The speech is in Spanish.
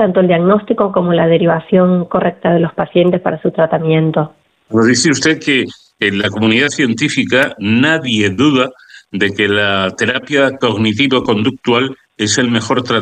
tanto el diagnóstico como la derivación correcta de los pacientes para su tratamiento. Nos dice usted que en la comunidad científica nadie duda de que la terapia cognitivo-conductual es el mejor tratamiento